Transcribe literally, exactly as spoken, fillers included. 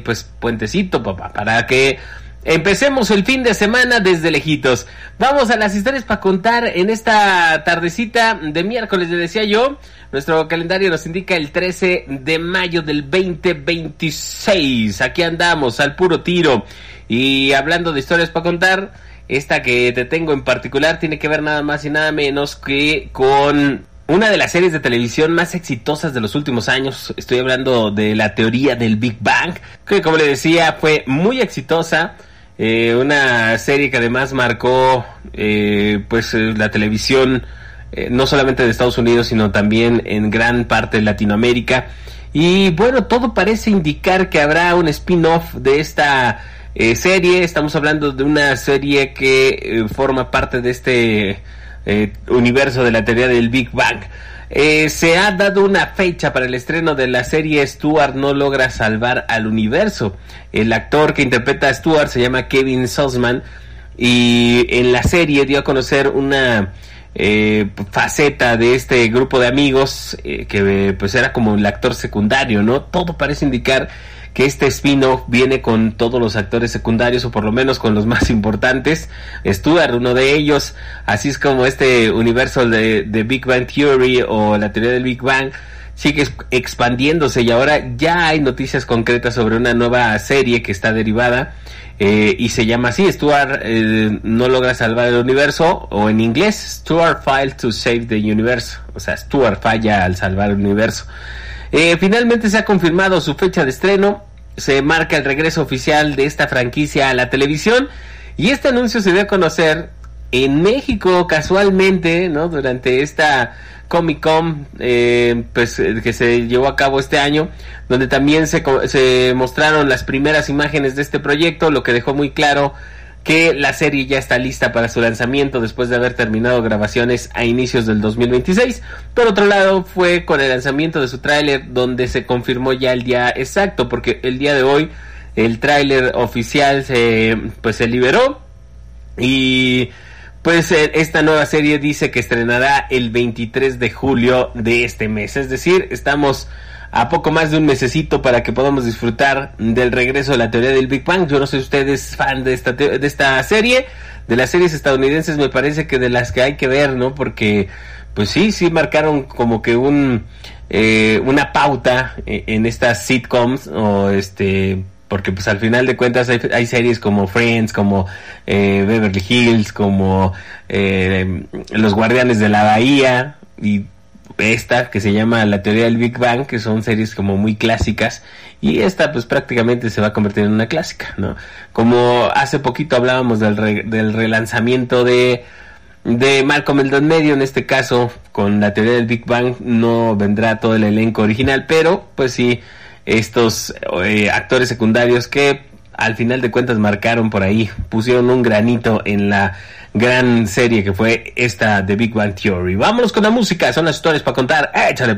pues puentecito, papá, para que empecemos el fin de semana desde lejitos. Vamos a las historias para contar en esta tardecita de miércoles, le decía yo. Nuestro calendario nos indica el trece de mayo del veinte veintiséis. Aquí andamos al puro tiro. Y hablando de historias para contar, esta que te tengo en particular tiene que ver nada más y nada menos que con una de las series de televisión más exitosas de los últimos años. Estoy hablando de la teoría del Big Bang, que como le decía fue muy exitosa. Eh, una serie que además marcó eh, pues eh, la televisión eh, no solamente de Estados Unidos, sino también en gran parte de Latinoamérica. Y bueno, todo parece indicar que habrá un spin-off de esta eh, serie. Estamos hablando de una serie que eh, forma parte de este eh, universo de la teoría del Big Bang. Eh, se ha dado una fecha para el estreno de la serie Stuart no logra salvar al universo. El actor que interpreta a Stuart se llama Kevin Sussman, y en la serie dio a conocer una eh, faceta de este grupo de amigos eh, que pues era como el actor secundario, ¿no? Todo parece indicar que este spin-off viene con todos los actores secundarios, o por lo menos con los más importantes. Stuart, uno de ellos. Así es como este universo de, de Big Bang Theory o la teoría del Big Bang sigue expandiéndose, y ahora ya hay noticias concretas sobre una nueva serie que está derivada eh, y se llama así, Stuart eh, no logra salvar el universo, o en inglés Stuart failed to save the universe, o sea, Stuart falla al salvar el universo. Eh, finalmente se ha confirmado su fecha de estreno, se marca el regreso oficial de esta franquicia a la televisión, y este anuncio se dio a conocer en México casualmente, ¿no? Durante esta Comic Con eh, pues que se llevó a cabo este año, donde también se, se mostraron las primeras imágenes de este proyecto, lo que dejó muy claro que la serie ya está lista para su lanzamiento después de haber terminado grabaciones a inicios del dos mil veintiséis. Por otro lado, fue con el lanzamiento de su tráiler donde se confirmó ya el día exacto, porque el día de hoy el tráiler oficial se pues se liberó, y pues esta nueva serie dice que estrenará el veintitrés de julio de este mes, es decir, estamos a poco más de un mesecito para que podamos disfrutar del regreso de la teoría del Big Bang. Yo no sé si usted es fan de esta te- de esta serie, de las series estadounidenses, me parece que de las que hay que ver, ¿no? Porque pues sí, sí marcaron como que un eh, una pauta en estas sitcoms, o este, porque pues al final de cuentas hay, hay series como Friends, como eh, Beverly Hills, como eh, Los Guardianes de la Bahía, y esta que se llama La Teoría del Big Bang, que son series como muy clásicas, y esta pues prácticamente se va a convertir en una clásica, ¿no? Como hace poquito hablábamos del, re, del relanzamiento de de Malcolm el del medio, en este caso con La Teoría del Big Bang no vendrá todo el elenco original, pero pues sí estos eh, actores secundarios que al final de cuentas marcaron por ahí, pusieron un granito en la gran serie que fue esta de Big Bang Theory. Vámonos con la música, son las historias para contar. Échale.